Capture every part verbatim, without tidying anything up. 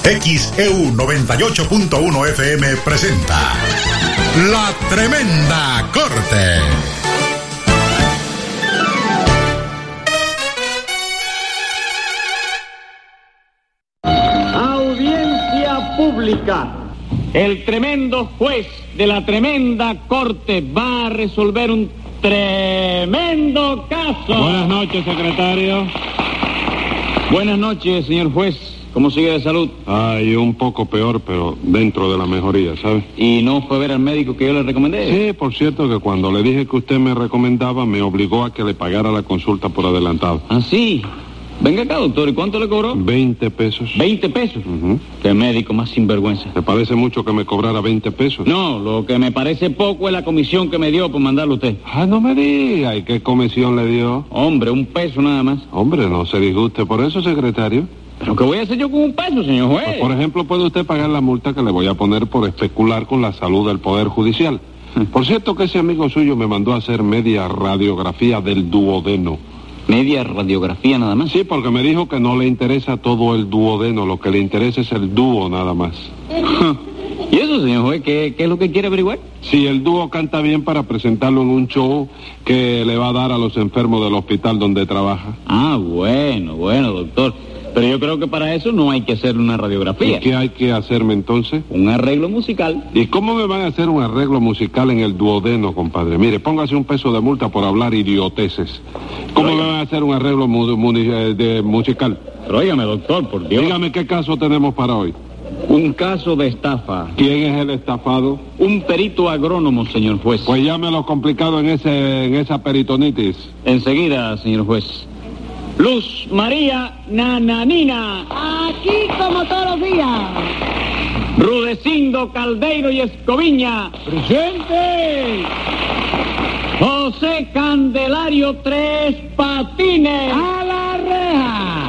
X E U noventa y ocho punto uno F M presenta La Tremenda Corte. Audiencia pública. El tremendo juez de la tremenda corte va a resolver un tremendo caso. Buenas noches, secretario. Buenas noches, señor juez. ¿Cómo sigue de salud? Ay, un poco peor, pero dentro de la mejoría, ¿sabe? ¿Y no fue a ver al médico que yo le recomendé? Sí, por cierto que cuando le dije que usted me recomendaba, me obligó a que le pagara la consulta por adelantado. ¿Ah, sí? Venga acá, doctor. ¿Y cuánto le cobró? Veinte pesos. ¿Veinte pesos? Uh-huh. Qué médico más sinvergüenza. ¿Te parece mucho que me cobrara veinte pesos? No, lo que me parece poco es la comisión que me dio por mandarlo a usted. Ah, no me diga. ¿Y qué comisión le dio? Hombre, un peso nada más. Hombre, no se disguste por eso, secretario. ¿Pero qué voy a hacer yo con un peso, señor juez? Pues, por ejemplo, puede usted pagar la multa que le voy a poner por especular con la salud del Poder Judicial. Por cierto que ese amigo suyo me mandó a hacer media radiografía del duodeno. ¿Media radiografía nada más? Sí, porque me dijo que no le interesa todo el duodeno, lo que le interesa es el dúo nada más. ¿Y eso, señor juez, qué, qué es lo que quiere averiguar? Si el dúo canta bien para presentarlo en un show que le va a dar a los enfermos del hospital donde trabaja. Ah, bueno, bueno, doctor. Pero yo creo que para eso no hay que hacer una radiografía. ¿Y qué hay que hacerme entonces? Un arreglo musical. ¿Y cómo me van a hacer un arreglo musical en el duodeno, compadre? Mire, póngase un peso de multa por hablar idioteces. ¿Cómo Oiga. me van a hacer un arreglo mu mu de musical? Pero óigame, doctor, por Dios. Dígame qué caso tenemos para hoy. Un caso de estafa. ¿Quién es el estafado? Un perito agrónomo, señor juez. Pues llámelo complicado en ese en esa peritonitis. Enseguida, señor juez. Luz María Nananina. Aquí como todos los días. Rudecindo Caldeiro y Escoviña. Presente. José Candelario Tres Patines. A la reja.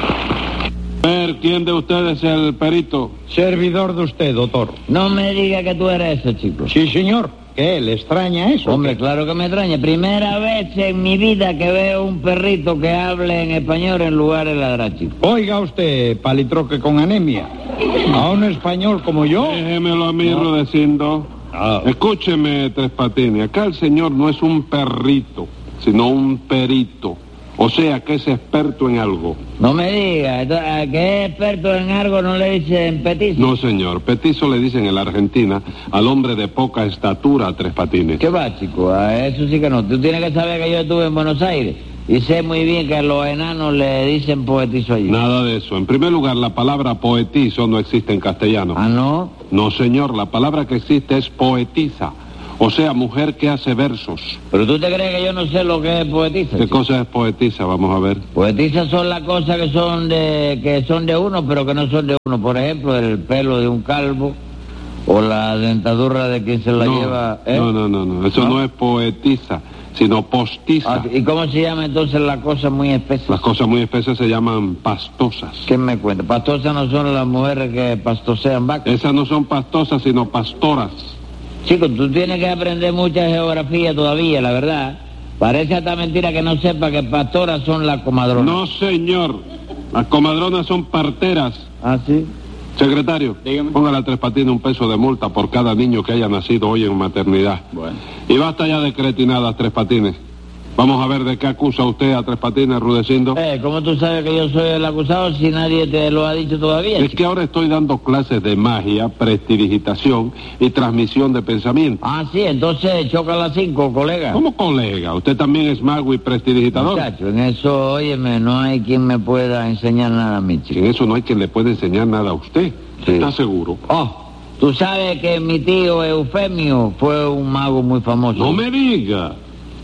A ver, ¿quién de ustedes es el perito? Servidor de usted, doctor. No me diga que tú eres ese, chico. Sí, señor. ¿Qué? ¿Le extraña eso? Hombre, claro que me extraña. Primera vez en mi vida que veo un perrito que hable en español en lugar de ladrar, chico. Oiga usted, palitroque con anemia. A un español como yo. Déjemelo a mí, no. Rudecindo. Ah. Escúcheme, Tres Patines. Acá el señor no es un perrito, sino un perito. O sea, que es experto en algo. No me diga, que es experto en algo no le dicen petizo. No, señor, petizo le dicen en la Argentina al hombre de poca estatura, Tres Patines. ¿Qué va, chico? A eso sí que no. Tú tienes que saber que yo estuve en Buenos Aires y sé muy bien que a los enanos le dicen poetizo allí. Nada de eso. En primer lugar, la palabra poetizo no existe en castellano. ¿Ah, no? No, señor, la palabra que existe es poetiza. O sea, mujer que hace versos. ¿Pero tú te crees que yo no sé lo que es poetiza? ¿Qué cosa es poetiza? Vamos a ver. Poetizas son las cosas que son de que son de uno, pero que no son de uno. Por ejemplo, el pelo de un calvo o la dentadura de quien se la no, lleva. ¿eh? No, no, no, no. Eso no, no es poetiza, sino postiza. Ah, ¿y cómo se llama entonces las cosas muy espesas? Las cosas muy espesas se llaman pastosas. ¿Qué me cuenta? Pastosas no son las mujeres que pastosean vacas. Esas no son pastosas, sino pastoras. Chico, tú tienes que aprender mucha geografía todavía, la verdad. Parece hasta mentira que no sepa que pastoras son las comadronas. No, señor. Las comadronas son parteras. ¿Ah, sí? Secretario, dígame. Póngale a Tres Patines un peso de multa por cada niño que haya nacido hoy en maternidad. Bueno. Y basta ya de cretinadas, Tres Patines. Vamos a ver de qué acusa usted a Tres Patines, Rudecindo. Eh, ¿cómo tú sabes que yo soy el acusado si nadie te lo ha dicho todavía? Es que ahora estoy dando clases de magia, prestidigitación y transmisión de pensamiento. Ah, sí, entonces choca a las cinco, colega. ¿Cómo colega? Usted también es mago y prestidigitador. Muchacho, en eso, óyeme, no hay quien me pueda enseñar nada a mí, chico. En eso no hay quien le pueda enseñar nada a usted. Sí. ¿Está seguro? Oh, tú sabes que mi tío Eufemio fue un mago muy famoso. No me diga.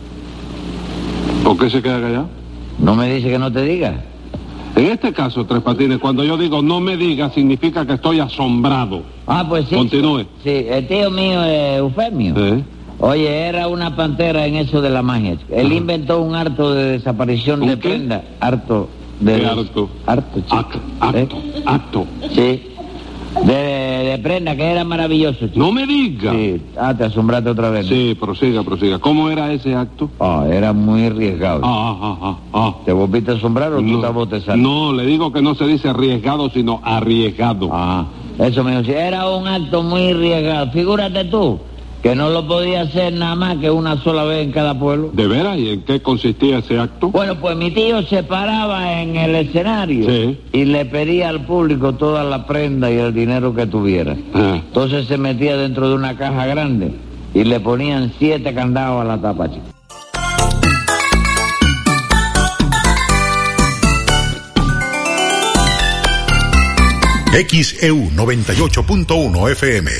¿Por qué se queda callado? No me dice que no te diga. En este caso, Tres Patines, cuando yo digo no me diga, significa que estoy asombrado. Ah, pues sí. Continúe. Sí, el tío mío es Eufemio. ¿Eh? Oye, era una pantera en eso de la magia. Él Ajá. inventó un harto de desaparición de qué? prenda. Harto de... ¿Qué harto? Harto, chico. Acto, acto, ¿Eh? acto. Sí. De, de prenda, que era maravilloso, chico. No me diga. Sí, ah, te asombraste otra vez, ¿no? Sí, prosiga, prosiga. ¿Cómo era ese acto? Ah, era muy arriesgado. Ah, ah, ah, ah. ¿Te volviste a asombrar o tú estás botezando? No, le digo que no se dice arriesgado, sino arriesgado. Ah, eso me dice, era un acto muy arriesgado. Figúrate tú, que no lo podía hacer nada más que una sola vez en cada pueblo. ¿De veras? ¿Y en qué consistía ese acto? Bueno, pues mi tío se paraba en el escenario, sí, y le pedía al público toda la prenda y el dinero que tuviera. Ah. Entonces se metía dentro de una caja grande y le ponían siete candados a la tapa, chico. X E U noventa y ocho punto uno F M.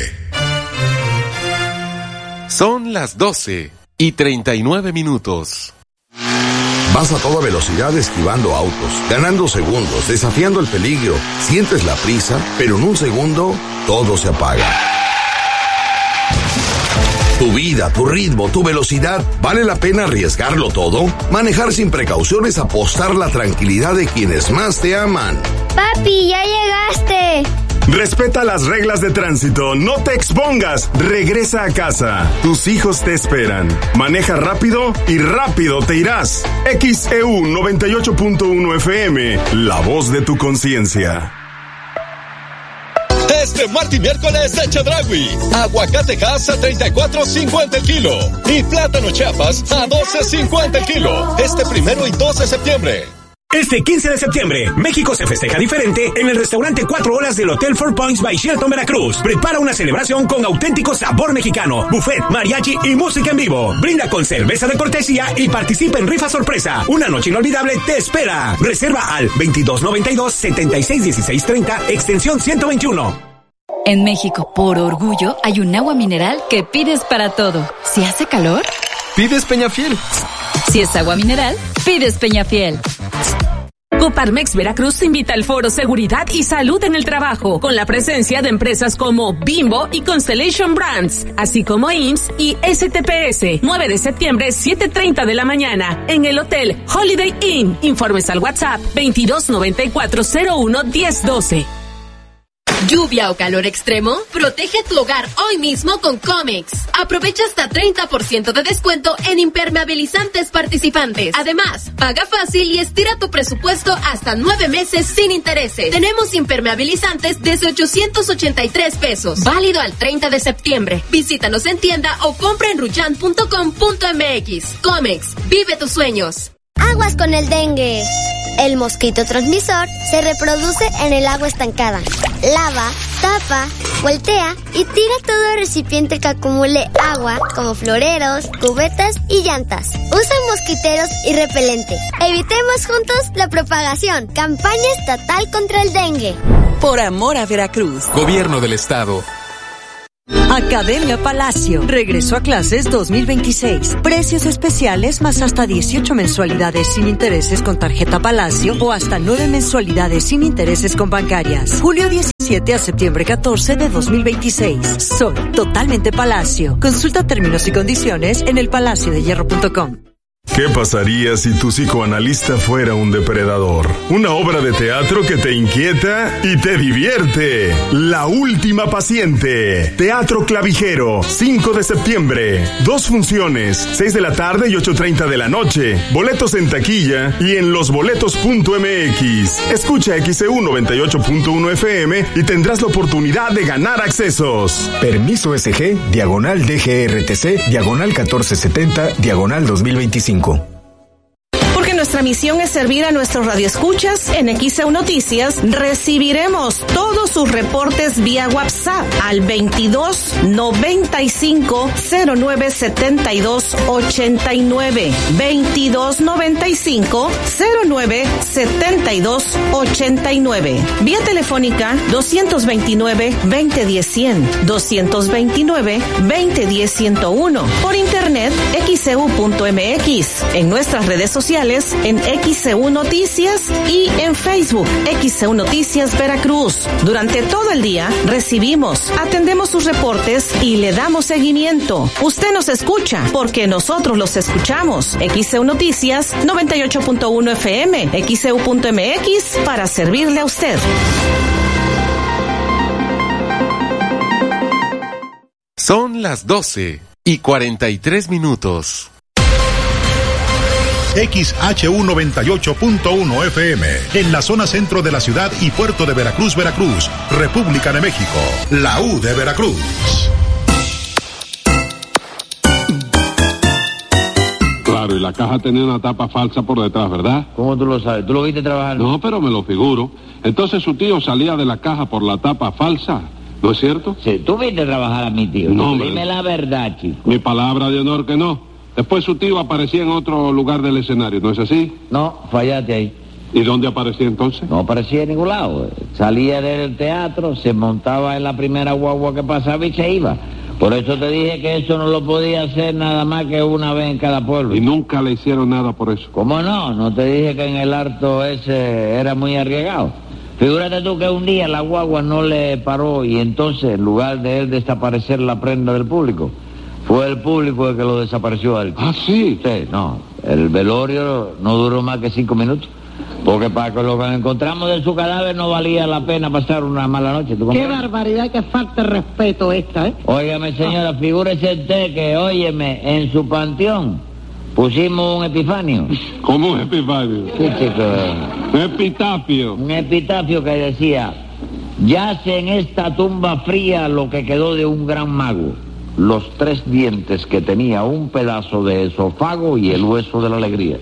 Son las doce y treinta y nueve minutos. Vas a toda velocidad esquivando autos, ganando segundos, desafiando el peligro. Sientes la prisa, pero en un segundo todo se apaga. Tu vida, tu ritmo, tu velocidad, ¿vale la pena arriesgarlo todo? Manejar sin precauciones, apostar la tranquilidad de quienes más te aman. Papi, ya llegaste. Respeta las reglas de tránsito, no te expongas, regresa a casa. Tus hijos te esperan. Maneja rápido y rápido te irás. X E U noventa y ocho punto uno F M, la voz de tu conciencia. Este martes y miércoles de Chedraui, aguacate gas a treinta y cuatro cincuenta el kilo y plátano Chiapas a doce cincuenta el kilo. Este primero y dos de septiembre. Este quince de septiembre, México se festeja diferente en el restaurante Cuatro Olas del Hotel Four Points by Sheraton Veracruz. Prepara una celebración con auténtico sabor mexicano, buffet, mariachi y música en vivo. Brinda con cerveza de cortesía y participa en rifa sorpresa. Una noche inolvidable te espera. Reserva al veintidós noventa y dos, setenta y seis dieciséis treinta, extensión ciento veintiuno. En México, por orgullo, hay un agua mineral que pides para todo. Si hace calor, pides Peñafiel. Si es agua mineral, pides Peñafiel. Coparmex Veracruz invita al foro Seguridad y Salud en el Trabajo, con la presencia de empresas como Bimbo y Constellation Brands, así como I M S S y S T P S. nueve de septiembre, siete treinta de la mañana, en el Hotel Holiday Inn. Informes al WhatsApp veintidós noventa y cuatro cero uno diez doce. ¿Lluvia o calor extremo? Protege tu hogar hoy mismo con Comex. Aprovecha hasta treinta por ciento de descuento en impermeabilizantes participantes. Además, paga fácil y estira tu presupuesto hasta nueve meses sin intereses. Tenemos impermeabilizantes desde ochocientos ochenta y tres pesos. Válido al treinta de septiembre. Visítanos en tienda o compra en ruyan punto com punto m x. Comex, vive tus sueños. Aguas con el dengue. El mosquito transmisor se reproduce en el agua estancada. Lava, tapa, voltea y tira todo recipiente que acumule agua, como floreros, cubetas y llantas. Usa mosquiteros y repelente. Evitemos juntos la propagación. Campaña estatal contra el dengue. Por amor a Veracruz. Gobierno del Estado. Academia Palacio. Regreso a clases dos mil veintiséis. Precios especiales más hasta dieciocho mensualidades sin intereses con tarjeta Palacio o hasta nueve mensualidades sin intereses con bancarias. Julio diecisiete a septiembre catorce de dos mil veintiséis. Soy totalmente Palacio. Consulta términos y condiciones en el palacio de hierro punto com. ¿Qué pasaría si tu psicoanalista fuera un depredador? Una obra de teatro que te inquieta y te divierte. La última paciente. Teatro Clavijero, cinco de septiembre. Dos funciones, seis de la tarde y ocho treinta de la noche. Boletos en taquilla y en losboletos punto m x. Escucha X E U noventa y ocho punto uno F M y tendrás la oportunidad de ganar accesos. Permiso S G, diagonal D G R T C, diagonal catorce setenta, diagonal dos mil veinticinco. Porque nuestra misión es servir a nuestros radioescuchas. En X E U Noticias recibiremos todos sus reportes vía WhatsApp al veintidós noventa y cinco cero nueve setenta y dos ochenta y nueve. veintidós noventa y cinco cero nueve setenta y dos ochenta y nueve. Vía telefónica doscientos veintinueve veinte diez cien, doscientos veintinueve veinte diez ciento uno. Por internet x e u punto m x. En nuestras redes sociales en X E U Noticias y en Facebook X E U Noticias Veracruz. Durante todo el día recibimos, atendemos sus reportes y le damos seguimiento. Usted nos escucha porque nosotros los escuchamos. X E U Noticias noventa y ocho punto uno F M, x e u punto m x para servirle a usted. Son las doce y cuarenta y tres minutos. X H U noventa y ocho punto uno F M, en la zona centro de la ciudad y puerto de Veracruz, Veracruz, República de México, la U de Veracruz. Claro, y la caja tenía una tapa falsa por detrás, ¿verdad? ¿Cómo tú lo sabes? ¿Tú lo viste trabajando? No, pero me lo figuro. Entonces su tío salía de la caja por la tapa falsa, ¿no es cierto? Sí, tú viste trabajar a mi tío. No, hombre. Dime la verdad, chico. Mi palabra de honor que no. Después su tío aparecía en otro lugar del escenario, ¿no es así? No, fallaste ahí. ¿Y dónde aparecía entonces? No aparecía en ningún lado. Salía del teatro, se montaba en la primera guagua que pasaba y se iba. Por eso te dije que eso no lo podía hacer nada más que una vez en cada pueblo. ¿Y nunca le hicieron nada por eso? ¿Cómo no? No te dije que en el harto ese era muy arriesgado. Figúrate tú que un día la guagua no le paró y entonces, en lugar de él desaparecer la prenda del público, fue el público el que lo desapareció a él. ¿Ah, sí? Sí, no. El velorio no duró más que cinco minutos. Porque para que lo que encontramos de su cadáver no valía la pena pasar una mala noche. ¿Tú Qué barbaridad, que falta de respeto esta, ¿eh? Óigame, señora, figúrese usted que, óyeme, en su panteón pusimos un epifanio. ¿Cómo un epifanio? Sí, chico. Un epitafio. Un epitafio que decía: yace en esta tumba fría lo que quedó de un gran mago. Los tres dientes que tenía, un pedazo de esófago y el hueso de la alegría.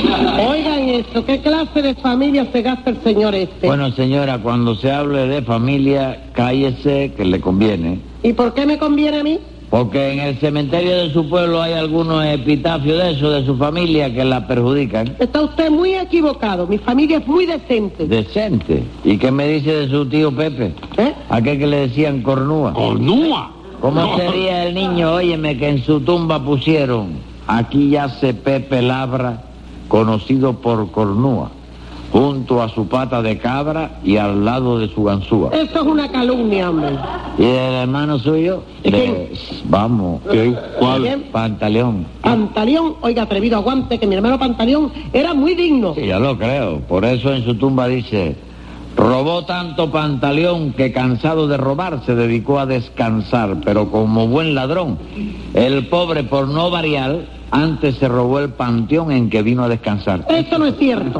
Oigan eso, ¿qué clase de familia se gasta el señor este? Bueno, señora, cuando se hable de familia, cállese que le conviene. ¿Y por qué me conviene a mí? Porque en el cementerio de su pueblo hay algunos epitafios de eso, de su familia, que la perjudican. Está usted muy equivocado, mi familia es muy decente. ¿Decente? ¿Y qué me dice de su tío Pepe? ¿Eh? Aquel que le decían Cornúa. ¿Cornúa? ¿Cómo No. sería el niño? Óyeme, que en su tumba pusieron: aquí yace Pepe Labra, conocido por Cornúa, junto a su pata de cabra y al lado de su ganzúa. Eso es una calumnia, hombre. ¿Y el hermano suyo? De... Vamos. ¿Quién? ¿Cuál? ¿Quién? Pantaleón. Pantaleón, oiga, atrevido, aguante, que mi hermano Pantaleón era muy digno. Sí, yo lo creo. Por eso en su tumba dice: robó tanto Pantaleón que, cansado de robar, se dedicó a descansar, pero como buen ladrón, el pobre, por no variar, antes se robó el panteón en que vino a descansar. Eso no es cierto.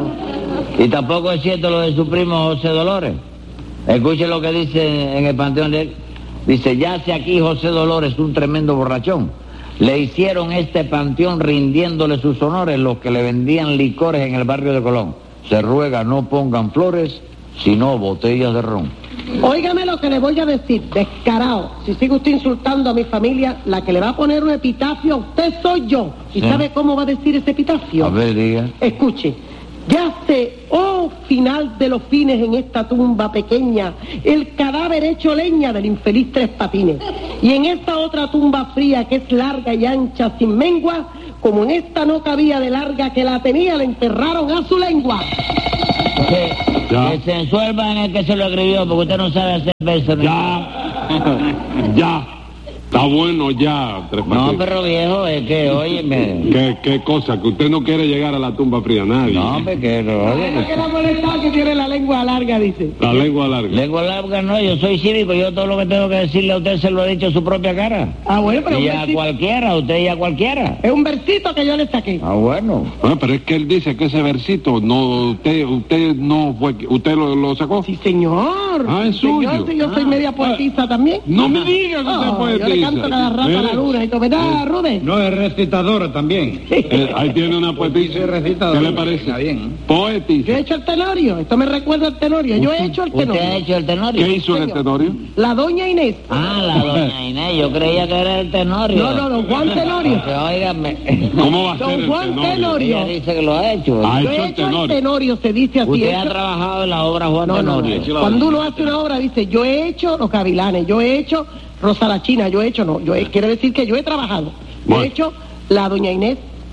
Y tampoco es cierto lo de su primo José Dolores. Escuche lo que dice en el panteón de él. Dice: yace aquí José Dolores, un tremendo borrachón. Le hicieron este panteón rindiéndole sus honores los que le vendían licores en el barrio de Colón. Se ruega no pongan flores, sino botellas de ron. Óigame lo que le voy a decir, descarado. Si sigue usted insultando a mi familia, la que le va a poner un epitafio a usted soy yo. ¿Y Sí. sabe cómo va a decir ese epitafio? A ver, diga. Escuche: yace, oh final de los fines, en esta tumba pequeña, el cadáver hecho leña del infeliz Tres Patines. Y en esta otra tumba fría, que es larga y ancha sin mengua, como en esta no cabía de larga que la tenía, le enterraron a su lengua. Que, que se ensuelva en el que se lo escribió, porque usted no sabe hacer verso. Ya. Ya. Está bueno ya, Tres No, Patines. pero viejo, es que, óyeme. ¿Qué, qué cosa? Que usted no quiere llegar a la tumba fría, nadie. No, hombre, que no, Es que la molesta que tiene la lengua larga, dice. La lengua larga. Lengua larga no, yo soy cívico, yo todo lo que tengo que decirle a usted se lo ha dicho a su propia cara. Ah, bueno, pero Y un a versito, cualquiera, usted y a cualquiera. es un versito que yo le saqué. Ah, bueno. Ah, pero es que él dice que ese versito, no, usted, usted no fue, usted lo, lo sacó. Sí, señor. Ah, es Señor, suyo. sí, yo soy Ah. media poetisa también. No me diga que usted es Oh, poetisa. yo le canto cada rato a la luna y todo, ¿verdad, Rubén? No, es recitadora también. Eh, ahí tiene una poetisa. Dice recitadora. ¿Qué le parece? Está bien. Poetisa. Yo he hecho el tenorio, esto me recuerda al tenorio, yo he hecho el ¿Usted ha tenorio. hecho el tenorio? ¿Qué hizo en el tenorio? La doña Inés. Ah, la doña Inés, yo creía que era el tenorio. No, no, don Juan Tenorio. Porque, óigame. ¿Cómo va a ser Don el Juan tenorio? Tenorio. Ella dice que lo ha hecho. Ah, Yo hecho he el hecho el tenorio. tenorio, se dice así. Usted he ha hecho- trabajado en la obra Juan No, no, Tenorio. no. Cuando uno hace una obra dice, yo he hecho los gavilanes, yo he hecho Rosa la China, yo he hecho, no, yo he- quiere decir que yo he trabajado. Yo Bueno. he hecho la doña Inés,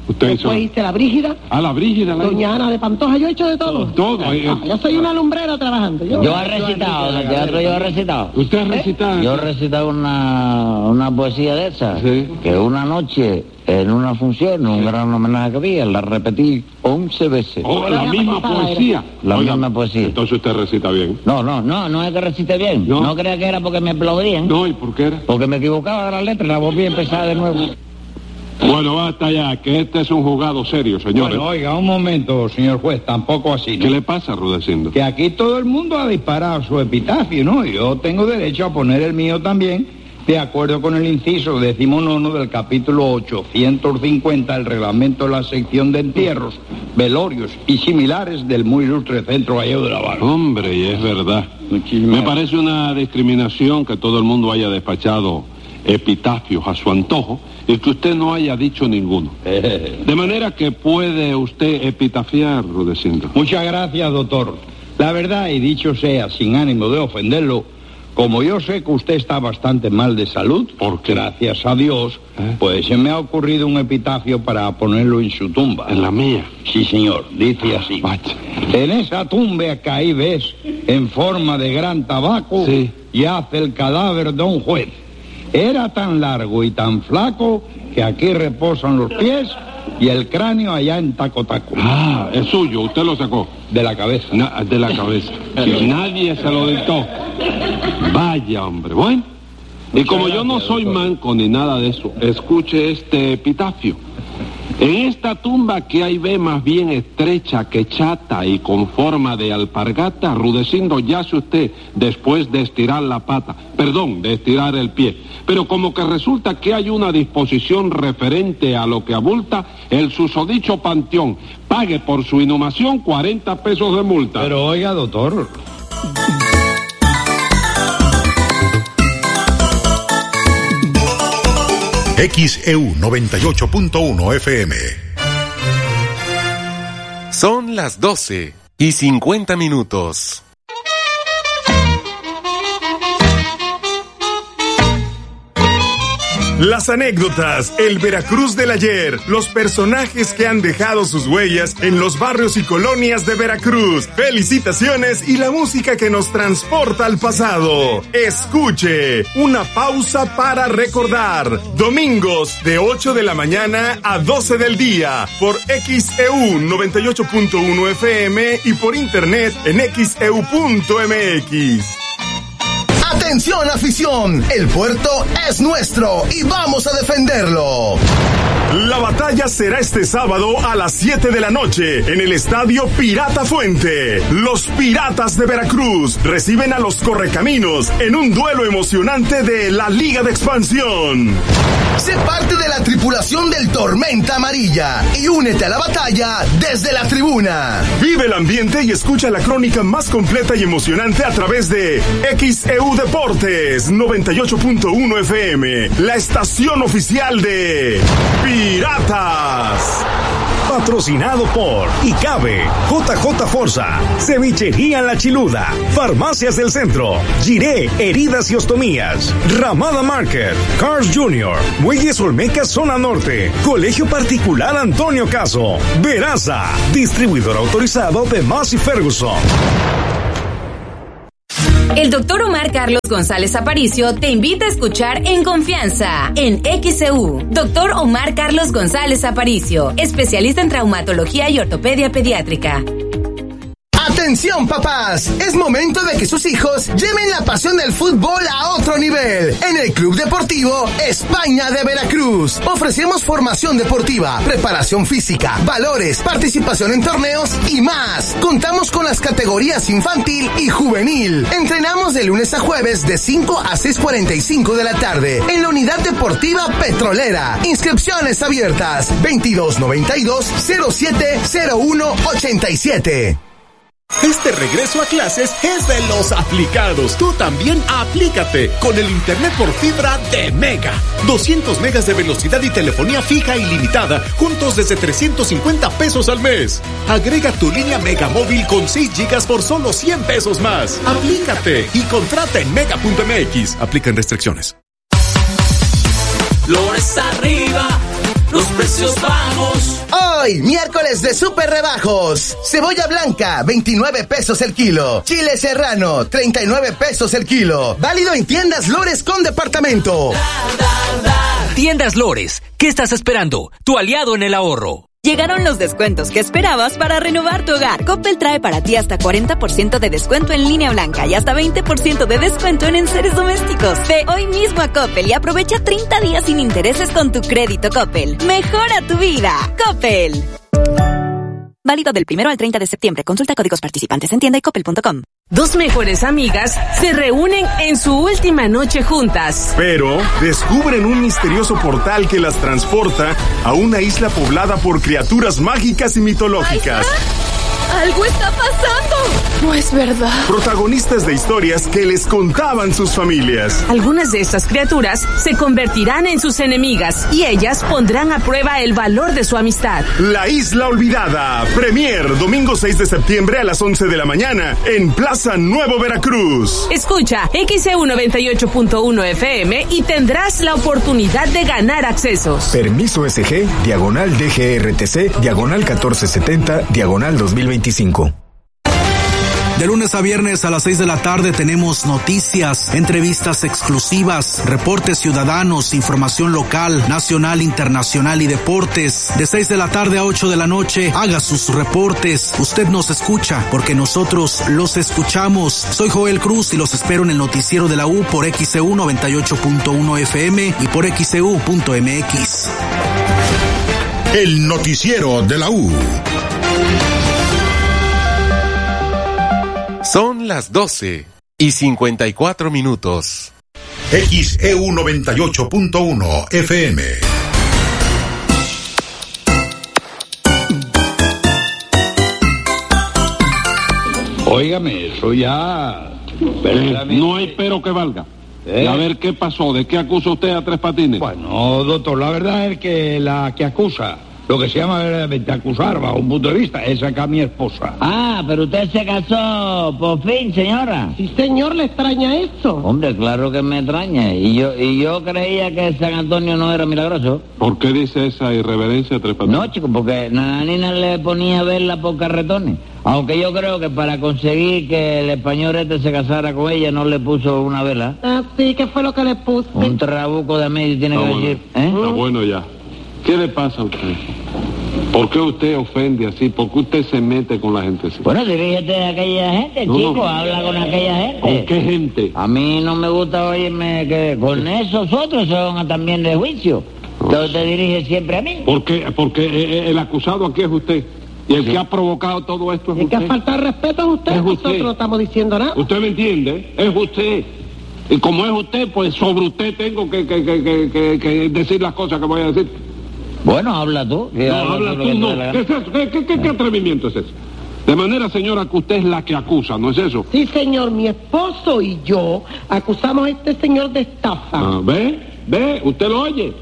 Usted Después hizo... hice la Brígida. Ah, la Brígida. La... Doña Ana de Pantoja, yo he hecho de todo. Todo. todo. Ah, yo soy una lumbrera trabajando. Yo, yo he recitado, en el teatro yo he recitado. ¿Usted ha recitado? Yo he recitado una, una poesía de esa, sí. Que una noche, en una función, un gran homenaje que había, la repetí once veces. Oh, la misma poesía. La Oiga, misma poesía. Entonces usted recita bien. No, no, no, no es que recite bien. No, no crea que era porque me aplaudían. No, ¿y por qué era? Porque me equivocaba de la letra, la volví a empezar de nuevo. Bueno, basta ya, que este es un jugado serio, señores. Bueno, oiga, un momento, señor juez, tampoco así, ¿no? ¿Qué le pasa, Rudecindo? Que aquí todo el mundo ha disparado su epitafio, ¿no? Yo tengo derecho a poner el mío también, de acuerdo con el inciso decimonono del capítulo ochocientos cincuenta del reglamento de la sección de entierros, velorios y similares del muy ilustre Centro Gallego de la Barra. Hombre, y es verdad. Muchísimas Me parece una discriminación que todo el mundo haya despachado epitafios a su antojo y que usted no haya dicho ninguno. De manera que puede usted epitafiar, Rudecindo. Muchas gracias, doctor. La verdad, y dicho sea sin ánimo de ofenderlo, como yo sé que usted está bastante mal de salud, porque gracias a Dios, ¿Eh? pues se me ha ocurrido un epitafio para ponerlo en su tumba. ¿En la mía? Sí, señor, dice así. Vaya. En esa tumba que ahí ves, en forma de gran tabaco, sí. yace el cadáver de un juez. Era tan largo y tan flaco que aquí reposan los pies y el cráneo allá en Taco Taco. Ah, es suyo, usted lo sacó. De la cabeza. Na, de la cabeza. Que nadie se lo dictó. Vaya, hombre. Bueno, y como yo no soy manco ni nada de eso, escuche este epitafio. En esta tumba que ahí ve más bien estrecha que chata y con forma de alpargata, Rudecindo yace usted después de estirar la pata, perdón, de estirar el pie. Pero como que resulta que hay una disposición referente a lo que abulta el susodicho panteón, pague por su inhumación cuarenta pesos de multa. Pero oiga, doctor... X E U noventa y ocho punto uno F M. Son las doce y cincuenta minutos. Las anécdotas, el Veracruz del ayer, los personajes que han dejado sus huellas en los barrios y colonias de Veracruz, felicitaciones y la música que nos transporta al pasado. Escuche, una pausa para recordar. Domingos de ocho de la mañana a doce del día por X E U noventa y ocho punto uno F M y por internet en X E U punto M X. ¡Atención, afición! El puerto es nuestro y vamos a defenderlo. La batalla será este sábado a las siete de la noche en el Estadio Pirata Fuente. Los Piratas de Veracruz reciben a los Correcaminos en un duelo emocionante de la Liga de Expansión. Sé parte de la tripulación del Tormenta Amarilla y únete a la batalla desde la tribuna. Vive el ambiente y escucha la crónica más completa y emocionante a través de X E U Deportes noventa y ocho punto uno F M, la estación oficial de Piratas. Patrocinado por Icabe, J J Forza, Cevichería La Chiluda, Farmacias del Centro, Giré, Heridas y Ostomías, Ramada Market, Cars Junior, Muelles Olmeca Zona Norte, Colegio Particular Antonio Caso, Veraza, distribuidor autorizado de Massey Ferguson. El doctor Omar Carlos González Aparicio te invita a escuchar En Confianza, en X E U. Doctor Omar Carlos González Aparicio, especialista en traumatología y ortopedia pediátrica. ¡Atención, papás! Es momento de que sus hijos lleven la pasión del fútbol a otro nivel. En el Club Deportivo España de Veracruz ofrecemos formación deportiva, preparación física, valores, participación en torneos y más. Contamos con las categorías infantil y juvenil. Entrenamos de lunes a jueves de cinco a seis cuarenta y cinco de la tarde en la Unidad Deportiva Petrolera. Inscripciones abiertas veintidós noventa y dos cero siete cero uno ochenta y siete. Este regreso a clases es de los aplicados. Tú también aplícate con el internet por fibra de Mega. doscientos megas de velocidad y telefonía fija ilimitada, juntos desde trescientos cincuenta pesos al mes. Agrega tu línea Mega móvil con seis gigas por solo cien pesos más. Aplícate y contrata en mega punto m x. Aplican restricciones. Flores arriba, los precios bajos. Hoy, miércoles de super rebajos. Cebolla blanca, veintinueve pesos el kilo. Chile serrano, treinta y nueve pesos el kilo. Válido en tiendas Lores con departamento. Tiendas Lores, ¿qué estás esperando? Tu aliado en el ahorro. Llegaron los descuentos que esperabas para renovar tu hogar. Coppel trae para ti hasta cuarenta por ciento de descuento en línea blanca y hasta veinte por ciento de descuento en enseres domésticos. Ve hoy mismo a Coppel y aprovecha treinta días sin intereses con tu crédito Coppel. Mejora tu vida. Coppel. Válido del primero al treinta de septiembre. Consulta códigos participantes en tienda y coppel punto com. Dos mejores amigas se reúnen en su última noche juntas. Pero descubren un misterioso portal que las transporta a una isla poblada por criaturas mágicas y mitológicas. ¡Algo está pasando! No es verdad. Protagonistas de historias que les contaban sus familias. Algunas de estas criaturas se convertirán en sus enemigas y ellas pondrán a prueba el valor de su amistad. La Isla Olvidada. Premier, domingo seis de septiembre a las once de la mañana en Plaza Nuevo Veracruz. Escucha X E U noventa y ocho punto uno F M y tendrás la oportunidad de ganar accesos. Permiso S G, diagonal D G R T C, diagonal catorce setenta, diagonal dos mil veinticinco. De lunes a viernes a las seis de la tarde tenemos noticias, entrevistas exclusivas, reportes ciudadanos, información local, nacional, internacional y deportes. De seis de la tarde a ocho de la noche, haga sus reportes. Usted nos escucha porque nosotros los escuchamos. Soy Joel Cruz y los espero en el noticiero de la U por X E U noventa y ocho punto uno F M y por X E U punto M X. El noticiero de la U. Son las doce y cincuenta y cuatro minutos. X E U noventa y ocho punto uno F M. Óigame, eso ya... No hay pero que valga. ¿Eh? Y a ver, ¿qué pasó? ¿De qué acusa usted a Tres Patines? Bueno, doctor, la verdad es que la que acusa... Lo que se llama verdaderamente acusar, bajo un punto de vista, es acá mi esposa. Ah, pero usted se casó por fin, señora. Sí, señor, ¿le extraña eso? Hombre, claro que me extraña. Y yo y yo creía que San Antonio no era milagroso. ¿Por qué dice esa irreverencia, Tres Patines? No, chico, porque Nananina le ponía a verla por carretones. Aunque yo creo que para conseguir que el español este se casara con ella no le puso una vela. Ah, sí, ¿qué fue lo que le puso? Un trabuco de medio tiene Está que bueno. decir. ¿Eh? Está bueno ya. ¿Qué le pasa a usted? ¿Por qué usted ofende así? ¿Por qué usted se mete con la gente así? Bueno, dirígete a aquella gente, no, chico, no. habla con aquella gente. ¿Con qué gente? A mí no me gusta oírme que con esos otros se van también de juicio. Entonces te dirige siempre a mí. ¿Por qué? Porque el acusado aquí es usted. Y el sí. que ha provocado todo esto es el usted. El que ha faltado respeto es usted. Es Nosotros usted. no estamos diciendo nada. ¿Usted me entiende? Es usted. Y como es usted, pues sobre usted tengo que, que, que, que, que, que decir las cosas que voy a decir. Bueno, habla tú. No, habla tú, no. ¿Qué es eso? ¿Qué, qué, qué, qué atrevimiento es ese? De manera, señora, que usted es la que acusa, ¿no es eso? Sí, señor. Mi esposo y yo acusamos a este señor de estafa. Ah, ¿ve? ¿Ve? ¿Usted lo oye?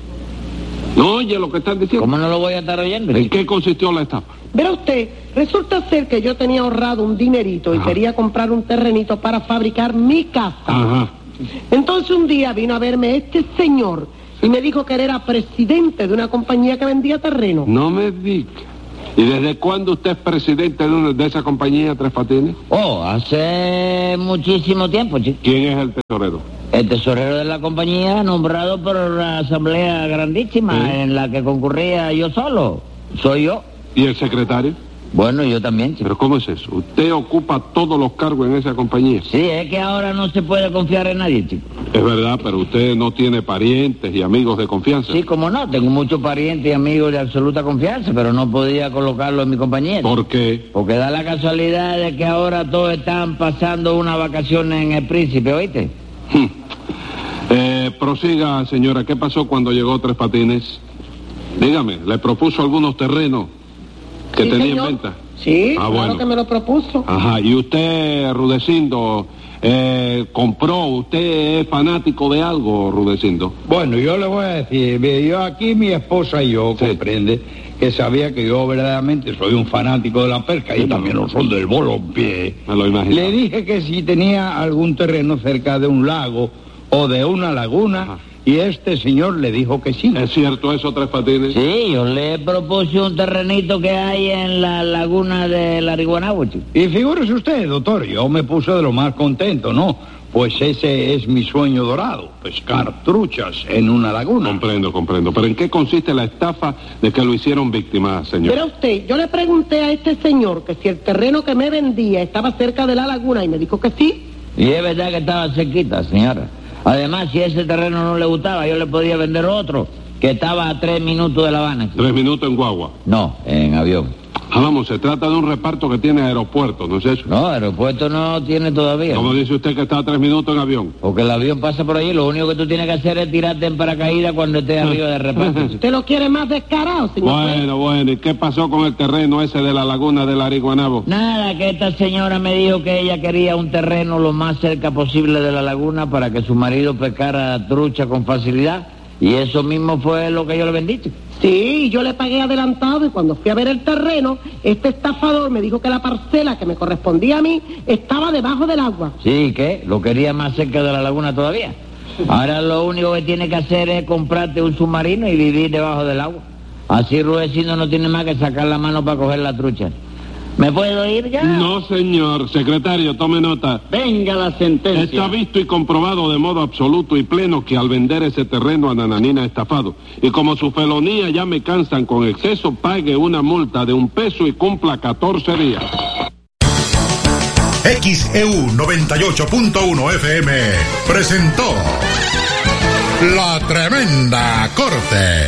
¿No oye lo que están diciendo? ¿Cómo no lo voy a estar oyendo? ¿En qué consistió la estafa? Verá usted, resulta ser que yo tenía ahorrado un dinerito y Ajá. quería comprar un terrenito para fabricar mi casa. Ajá. Entonces un día vino a verme este señor y me dijo que él era presidente de una compañía que vendía terreno. No me diga. ¿Y desde cuándo usted es presidente de, una, de esa compañía, Tres Patines? Oh, hace muchísimo tiempo, chico. ¿Quién es el tesorero? El tesorero de la compañía, nombrado por la asamblea grandísima, ¿sí? En la que concurría yo solo. Soy yo. ¿Y el secretario? Bueno, yo también, chico. ¿Pero cómo es eso? ¿Usted ocupa todos los cargos en esa compañía? Sí, es que ahora no se puede confiar en nadie, chico. Es verdad, pero usted no tiene parientes y amigos de confianza. Sí, como no, tengo muchos parientes y amigos de absoluta confianza, pero no podía colocarlo en mi compañía. ¿Por qué? Porque da la casualidad de que ahora todos están pasando unas vacaciones en el Príncipe, ¿oíste? Hmm. Eh, prosiga, señora, ¿qué pasó cuando llegó Tres Patines? Dígame, ¿le propuso algunos terrenos que sí, tenía señor. en venta? Sí, ah, claro bueno. que me lo propuso. Ajá, y usted, Rudecindo, eh, compró, ¿usted es fanático de algo, Rudecindo? Bueno, yo le voy a decir, yo aquí mi esposa y yo, sí. comprende, que sabía que yo verdaderamente soy un fanático de la pesca, sí, y también lo soy del balompié. Me lo imagino. Le dije que si tenía algún terreno cerca de un lago o de una laguna, ajá. y este señor le dijo que sí. ¿Es cierto eso, Tres Patines? Sí, yo le propuse un terrenito que hay en la laguna de la Riguanabo, chico. Y figúrese usted, doctor, yo me puse de lo más contento, ¿no? Pues ese es mi sueño dorado, pescar truchas en una laguna. Comprendo, comprendo. ¿Pero en qué consiste la estafa de que lo hicieron víctima, señor? Mira usted, yo le pregunté a este señor que si el terreno que me vendía estaba cerca de la laguna y me dijo que sí. Y es verdad que estaba cerquita, señora. Además, si ese terreno no le gustaba, yo le podía vender otro, que estaba a tres minutos de La Habana. ¿Tres minutos en guagua? No, en avión. Ah, vamos, se trata de un reparto que tiene aeropuerto, ¿no es eso? No, aeropuerto no tiene todavía. ¿Cómo dice usted que está a tres minutos en avión? Porque el avión pasa por allí, lo único que tú tienes que hacer es tirarte en paracaídas cuando estés arriba del reparto. ¿Usted lo quiere más descarado, señor? Bueno, bueno, ¿y qué pasó con el terreno ese de la laguna de la Ariguanabo? Nada, que esta señora me dijo que ella quería un terreno lo más cerca posible de la laguna para que su marido pescara trucha con facilidad, y eso mismo fue lo que yo le vendí. Sí, yo le pagué adelantado y cuando fui a ver el terreno, este estafador me dijo que la parcela que me correspondía a mí estaba debajo del agua. Sí, ¿qué? ¿Lo quería más cerca de la laguna todavía? Ahora lo único que tiene que hacer es comprarte un submarino y vivir debajo del agua. Así Rudecindo no tiene más que sacar la mano para coger la trucha. ¿Me puedo ir ya? No, señor. Secretario, tome nota. Venga la sentencia. Está visto y comprobado de modo absoluto y pleno que al vender ese terreno a Nananina estafado, y como su felonía ya me cansan con exceso, pague una multa de un peso y cumpla catorce días. X E U noventa y ocho punto uno F M presentó La Tremenda Corte.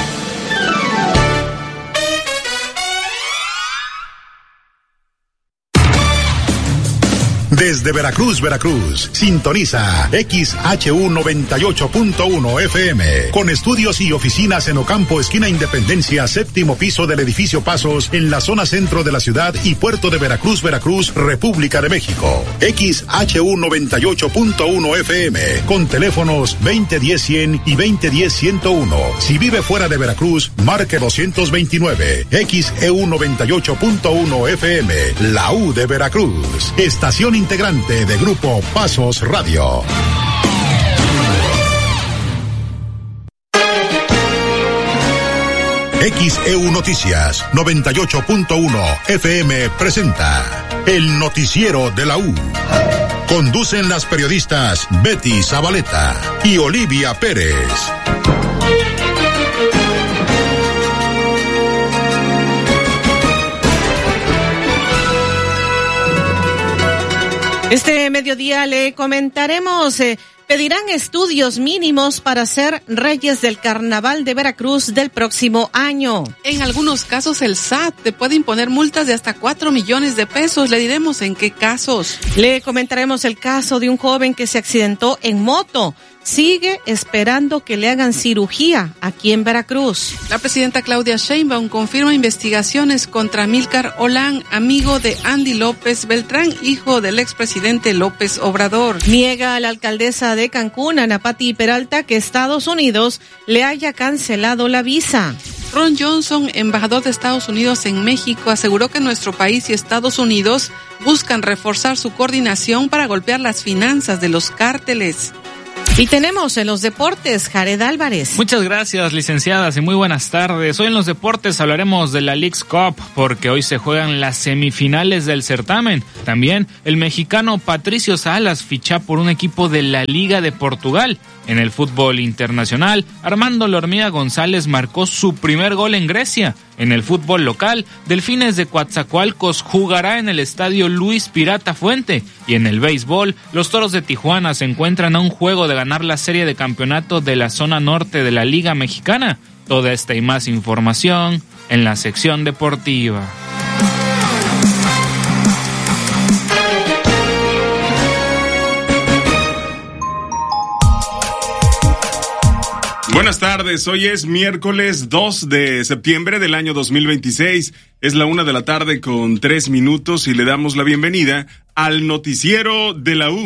Desde Veracruz, Veracruz, sintoniza X H U noventa y ocho punto uno F M, con estudios y oficinas en Ocampo, esquina Independencia, séptimo piso del edificio Pasos, en la zona centro de la ciudad y puerto de Veracruz, Veracruz, República de México. X H U noventa y ocho punto uno F M, con teléfonos veinte diez cien y veinte diez ciento uno. Si vive fuera de Veracruz, marque doscientos veintinueve. X E U noventa y ocho punto uno F M, la U de Veracruz. Estación integrante de Grupo Pasos Radio. X E U Noticias noventa y ocho punto uno F M presenta el noticiero de la U. Conducen las periodistas Betty Zabaleta y Olivia Pérez. Este mediodía le comentaremos, eh, pedirán estudios mínimos para ser reyes del Carnaval de Veracruz del próximo año. En algunos casos el S A T te puede imponer multas de hasta cuatro millones de pesos. Le diremos en qué casos. Le comentaremos el caso de un joven que se accidentó en moto. Sigue esperando que le hagan cirugía aquí en Veracruz. La presidenta Claudia Sheinbaum confirma investigaciones contra Amílcar Olán, amigo de Andy López Beltrán, hijo del expresidente López Obrador. Niega a la alcaldesa de Cancún, Ana Pati Peralta, que Estados Unidos le haya cancelado la visa. Ron Johnson, embajador de Estados Unidos en México, aseguró que nuestro país y Estados Unidos buscan reforzar su coordinación para golpear las finanzas de los cárteles. Y tenemos en los deportes, Jared Álvarez. Muchas gracias, licenciadas, y muy buenas tardes. Hoy en los deportes hablaremos de la Leagues Cup, porque hoy se juegan las semifinales del certamen. También el mexicano Patricio Salas ficha por un equipo de la Liga de Portugal. En el fútbol internacional, Armando La Hormiga González marcó su primer gol en Grecia. En el fútbol local, Delfines de Coatzacoalcos jugará en el estadio Luis Pirata Fuente. Y en el béisbol, los Toros de Tijuana se encuentran a un juego de ganar la serie de campeonato de la zona norte de la Liga Mexicana. Toda esta y más información en la sección deportiva. Buenas tardes, hoy es miércoles dos de septiembre del año dos mil veintiséis, es la una de la tarde con tres minutos y le damos la bienvenida al noticiero de la U,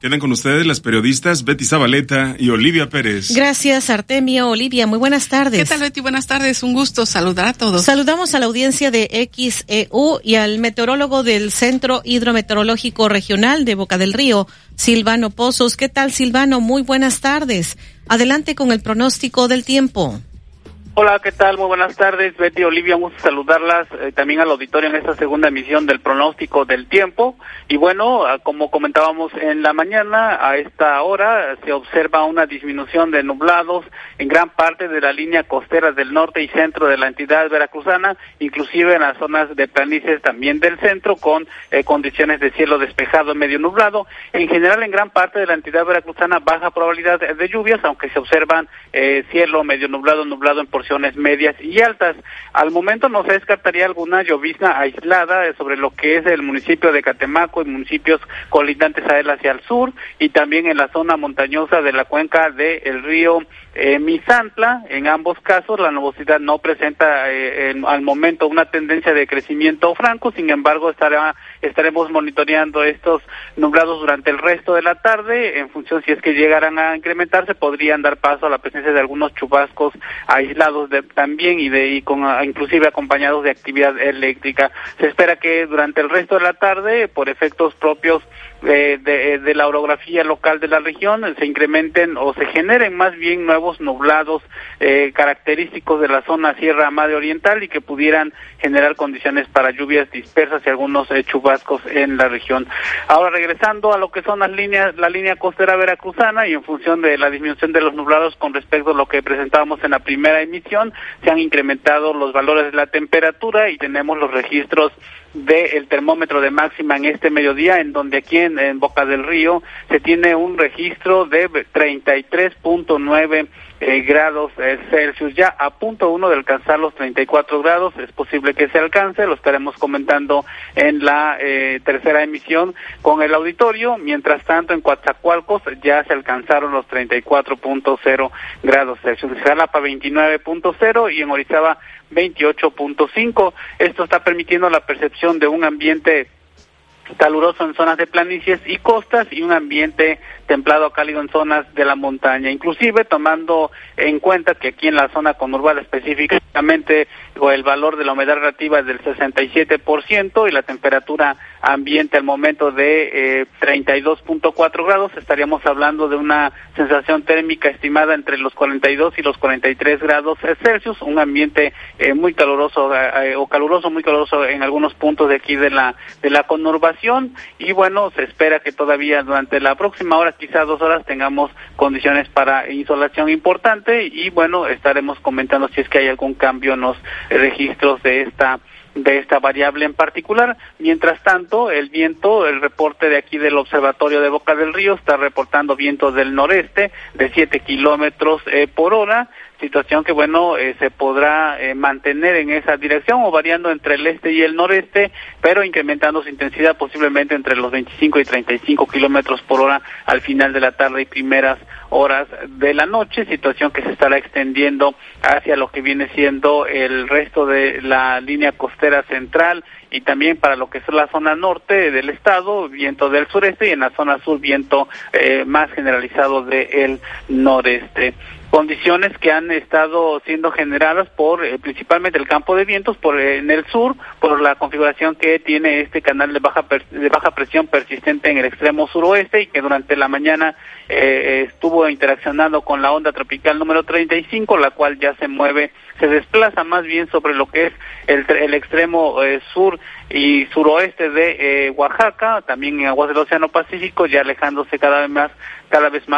Quedan con ustedes las periodistas Betty Zabaleta y Olivia Pérez. Gracias, Artemio. Olivia, muy buenas tardes. ¿Qué tal, Betty? Buenas tardes. Un gusto saludar a todos. Saludamos a la audiencia de X E U y al meteorólogo del Centro Hidrometeorológico Regional de Boca del Río, Silvano Pozos. ¿Qué tal, Silvano? Muy buenas tardes. Adelante con el pronóstico del tiempo. Hola, ¿qué tal? Muy buenas tardes, Betty y Olivia, un gusto saludarlas, eh, también al auditorio en esta segunda emisión del pronóstico del tiempo. Y bueno, como comentábamos en la mañana, a esta hora se observa una disminución de nublados en gran parte de la línea costera del norte y centro de la entidad veracruzana, inclusive en las zonas de planicies también del centro, con eh, condiciones de cielo despejado medio nublado. En general, en gran parte de la entidad veracruzana, baja probabilidad de lluvias, aunque se observan eh, cielo medio nublado, nublado en porciones medias y altas. Al momento no se descartaría alguna llovizna aislada sobre lo que es el municipio de Catemaco y municipios colindantes a él hacia el sur, y también en la zona montañosa de la cuenca del río eh, Misantla. En ambos casos la nubosidad no presenta eh, en, al momento una tendencia de crecimiento franco, sin embargo estará, estaremos monitoreando estos nublados durante el resto de la tarde. En función, si es que llegaran a incrementarse, podrían dar paso a la presencia de algunos chubascos aislados de, también y de y con inclusive acompañados de actividad eléctrica. Se espera que durante el resto de la tarde, por efectos propios eh, de, de la orografía local de la región, se incrementen o se generen más bien nuevos nublados eh, característicos de la zona Sierra Madre Oriental y que pudieran generar condiciones para lluvias dispersas y algunos eh, chubascos en la región. Ahora, regresando a lo que son las líneas, la línea costera veracruzana, y en función de la disminución de los nublados con respecto a lo que presentábamos en la primera emisión, se han incrementado los valores de la temperatura y tenemos los registros del termómetro de máxima en este mediodía, en donde aquí en, en Boca del Río se tiene un registro de treinta y tres punto nueve eh, grados eh, Celsius, ya a punto uno de alcanzar los treinta y cuatro grados. Es posible que se alcance, lo estaremos comentando en la eh, tercera emisión con el auditorio. Mientras tanto, en Coatzacoalcos ya se alcanzaron los treinta y cuatro punto cero grados Celsius, en Jalapa veintinueve punto cero y en Orizaba veintiocho punto cinco. Esto está permitiendo la percepción de un ambiente caluroso en zonas de planicies y costas y un ambiente templado a cálido en zonas de la montaña, inclusive tomando en cuenta que aquí en la zona conurbada específicamente el valor de la humedad relativa es del sesenta y siete por ciento y la temperatura ambiente al momento de eh, treinta y dos punto cuatro grados. Estaríamos hablando de una sensación térmica estimada entre los cuarenta y dos y los cuarenta y tres grados Celsius, un ambiente eh, muy caluroso eh, o caluroso, muy caluroso en algunos puntos de aquí de la de la conurbación. Y bueno, se espera que todavía durante la próxima hora, quizá dos horas, tengamos condiciones para insolación importante y bueno, estaremos comentando si es que hay algún cambio en los registros de esta de esta variable en particular. Mientras tanto, el viento, el reporte de aquí del Observatorio de Boca del Río está reportando vientos del noreste de siete kilómetros eh, por hora, situación que bueno eh, se podrá eh, mantener en esa dirección o variando entre el este y el noreste, pero incrementando su intensidad posiblemente entre los veinticinco y treinta y cinco kilómetros por hora al final de la tarde y primeras horas de la noche, situación que se estará extendiendo hacia lo que viene siendo el resto de la línea costera central y también para lo que es la zona norte del estado, viento del sureste, y en la zona sur viento eh, más generalizado del noreste. Condiciones que han estado siendo generadas por eh, principalmente el campo de vientos por eh, en el sur, por la configuración que tiene este canal de baja per, de baja presión persistente en el extremo suroeste y que durante la mañana eh, estuvo interaccionando con la onda tropical número treinta y cinco, la cual ya se mueve, se desplaza más bien sobre lo que es el, el extremo eh, sur y suroeste de eh, Oaxaca, también en aguas del Océano Pacífico, ya alejándose cada vez más, cada vez más